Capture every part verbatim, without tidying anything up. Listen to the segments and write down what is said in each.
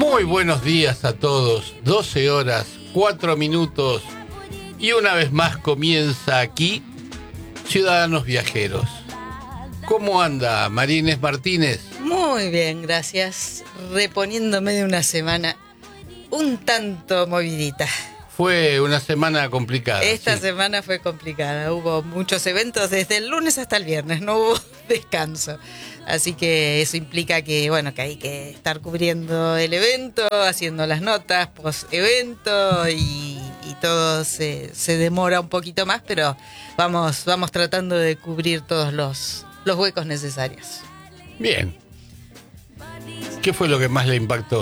Muy buenos días a todos, doce horas, cuatro minutos y una vez más comienza aquí Ciudadanos Viajeros. ¿Cómo anda María Inés Martínez? Muy bien, gracias. Reponiéndome de una semana un tanto movidita. Fue una semana complicada. Esta sí. semana fue complicada. Hubo muchos eventos desde el lunes hasta el viernes, no hubo descanso. Así que eso implica que, bueno, que hay que estar cubriendo el evento, haciendo las notas post-evento y, y todo se, se demora un poquito más, pero vamos, vamos tratando de cubrir todos los, los huecos necesarios. Bien. ¿Qué fue lo que más le impactó?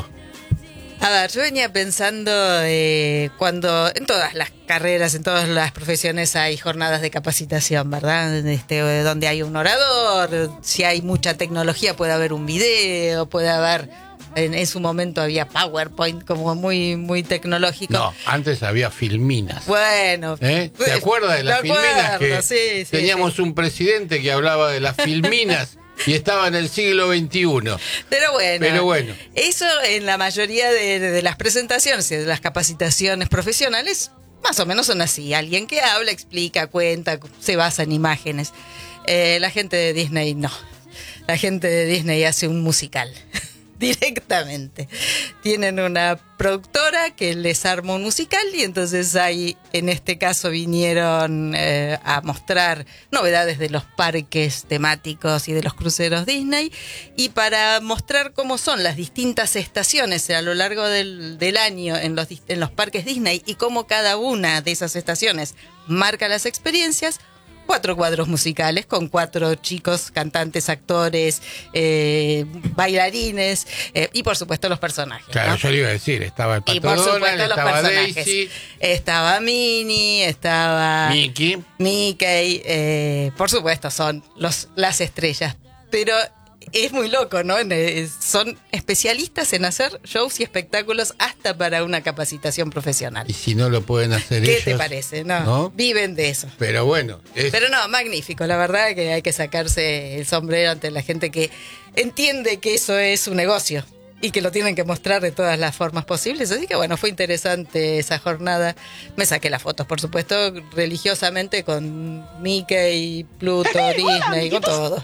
A ver, yo venía pensando eh, cuando en todas las carreras, en todas las profesiones hay jornadas de capacitación, ¿verdad? Este, donde hay un orador, si hay mucha tecnología puede haber un video, puede haber, en, en su momento había PowerPoint como muy muy tecnológico. No, antes había filminas. Bueno. ¿Eh? ¿Se acuerda de las filminas? Que sí, sí, teníamos sí. un presidente que hablaba de las filminas y estaba en el siglo veintiuno. Pero bueno, Pero bueno. Eso en la mayoría de, de las presentaciones y de las capacitaciones profesionales, más o menos son así. Alguien que habla, explica, cuenta, se basa en imágenes. Eh, la gente de Disney no. La gente de Disney hace un musical. Directamente. Tienen una productora que les arma un musical y entonces ahí, en este caso, vinieron eh, a mostrar novedades de los parques temáticos y de los cruceros Disney, y para mostrar cómo son las distintas estaciones a lo largo del, del año en los, en los parques Disney y cómo cada una de esas estaciones marca las experiencias. Cuatro cuadros musicales con cuatro chicos, cantantes, actores, eh, bailarines eh, y por supuesto los personajes. Claro, ¿no? yo le iba a decir, estaba el Y Pato por Donald, supuesto los estaba personajes. Daisy, Estaba Minnie, estaba Mickey. Mickey, eh, por supuesto son los, las estrellas. Pero es muy loco, ¿no? Son especialistas en hacer shows y espectáculos hasta para una capacitación profesional. Y si no lo pueden hacer ¿Qué ellos. te parece? No, ¿no? Viven de eso. Pero bueno. Es... Pero no, magnífico. La verdad que hay que sacarse el sombrero ante la gente que entiende que eso es un negocio y que lo tienen que mostrar de todas las formas posibles. Así que bueno, fue interesante esa jornada. Me saqué las fotos, por supuesto, religiosamente con Mickey, Pluto, Disney, con todos.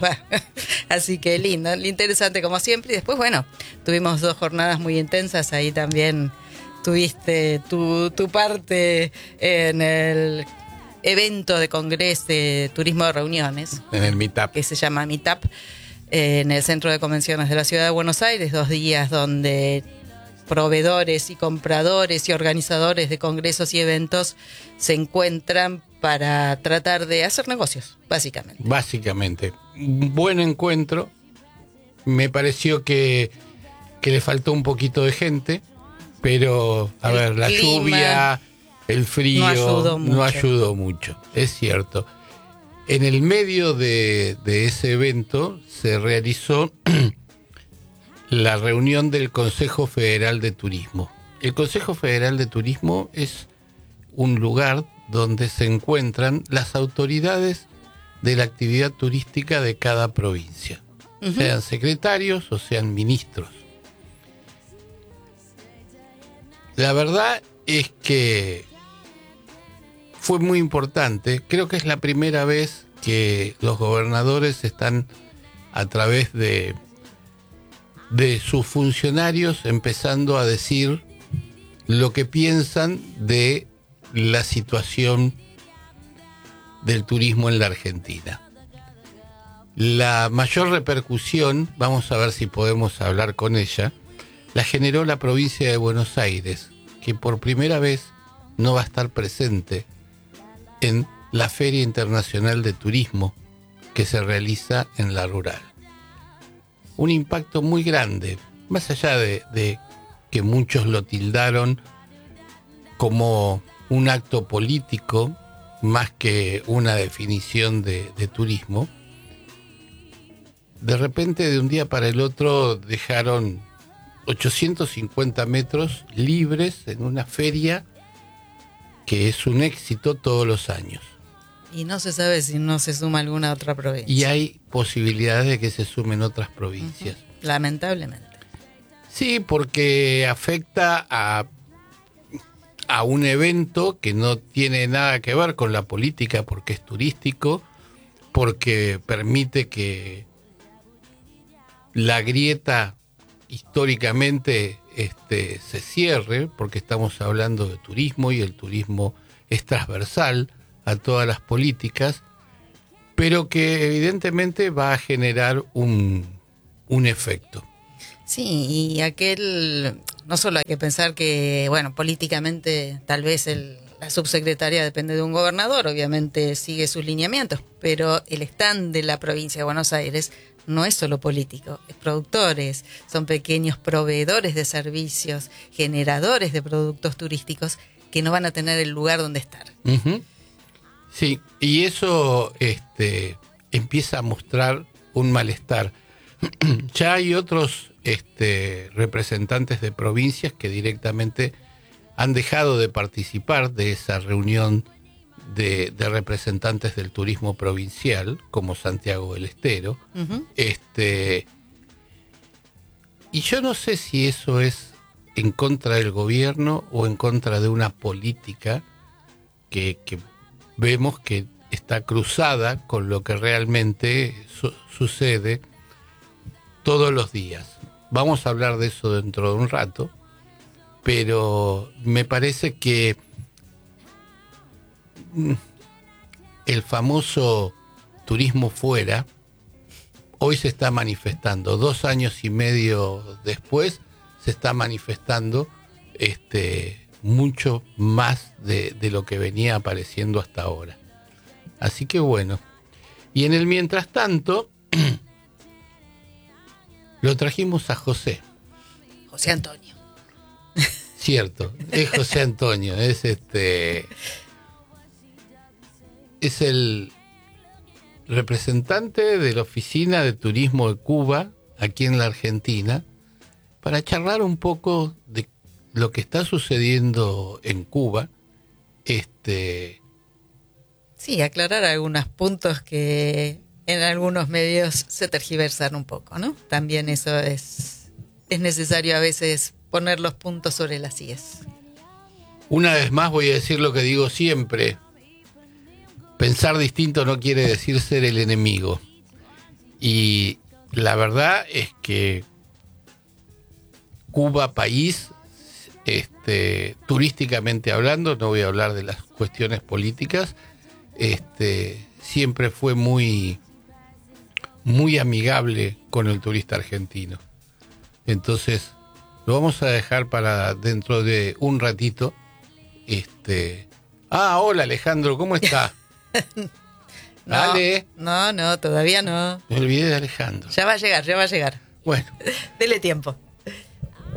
Así que lindo, interesante como siempre. Y después, bueno, tuvimos dos jornadas muy intensas. Ahí también tuviste tu, tu parte en el evento de congreso de turismo de reuniones. En el Meetup. Que se llama Meetup. En el Centro de Convenciones de la Ciudad de Buenos Aires, dos días donde proveedores y compradores y organizadores de congresos y eventos se encuentran para tratar de hacer negocios, básicamente. Básicamente. Un buen encuentro. Me pareció que, que le faltó un poquito de gente, pero, a el ver, la clima, lluvia, el frío, no ayudó mucho. No ayudó mucho, es cierto. En el medio de, de ese evento se realizó la reunión del Consejo Federal de Turismo. El Consejo Federal de Turismo es un lugar donde se encuentran las autoridades de la actividad turística de cada provincia, uh-huh. sean secretarios o sean ministros. La verdad es que fue muy importante. Creo que es la primera vez que los gobernadores están, a través de, de sus funcionarios, empezando a decir lo que piensan de la situación del turismo en la Argentina. La mayor repercusión, vamos a ver si podemos hablar con ella, la generó la provincia de Buenos Aires, que por primera vez no va a estar presente en la Feria Internacional de Turismo que se realiza en la rural. Un impacto muy grande, más allá de, de que muchos lo tildaron como un acto político más que una definición de, de turismo. De repente, de un día para el otro, dejaron ochocientos cincuenta metros libres en una feria que es un éxito todos los años. Y no se sabe si no se suma alguna otra provincia. Y hay posibilidades de que se sumen otras provincias. Uh-huh. Lamentablemente. Sí, porque afecta a, a un evento que no tiene nada que ver con la política, porque es turístico, porque permite que la grieta históricamente este, se cierre, porque estamos hablando de turismo y el turismo es transversal a todas las políticas, pero que evidentemente va a generar un, un efecto. Sí, y aquel, no solo hay que pensar que, bueno, políticamente tal vez el, la subsecretaria depende de un gobernador, obviamente sigue sus lineamientos, pero el stand de la provincia de Buenos Aires no es solo político, es productores, son pequeños proveedores de servicios, generadores de productos turísticos que no van a tener el lugar donde estar. Uh-huh. Sí, y eso este, empieza a mostrar un malestar. Ya hay otros este, representantes de provincias que directamente han dejado de participar de esa reunión de, de representantes del turismo provincial, como Santiago del Estero. Uh-huh. Este, y yo no sé si eso es en contra del gobierno o en contra de una política que, que vemos que está cruzada con lo que realmente su- sucede todos los días. Vamos a hablar de eso dentro de un rato, pero me parece que el famoso turismo fuera hoy se está manifestando. Dos años y medio después se está manifestando este, mucho más de, de lo que venía apareciendo hasta ahora. Así que bueno. Y en el mientras tanto lo trajimos a José. José Antonio. Cierto, es José Antonio, es este es el representante de la Oficina de Turismo de Cuba aquí en la Argentina para charlar un poco de lo que está sucediendo en Cuba. Este Sí, aclarar algunos puntos que en algunos medios se tergiversan un poco, ¿no? También eso es, es necesario a veces poner los puntos sobre las íes. Una vez más voy a decir lo que digo siempre. Pensar distinto no quiere decir ser el enemigo. Y la verdad es que Cuba, país, este, turísticamente hablando, no voy a hablar de las cuestiones políticas, este, siempre fue muy, muy amigable con el turista argentino. Entonces, lo vamos a dejar para dentro de un ratito. Este, ah, hola Alejandro, ¿cómo está? No, Ale. no, no, todavía no. Me olvidé de Alejandro. Ya va a llegar, ya va a llegar. Bueno. Dele tiempo.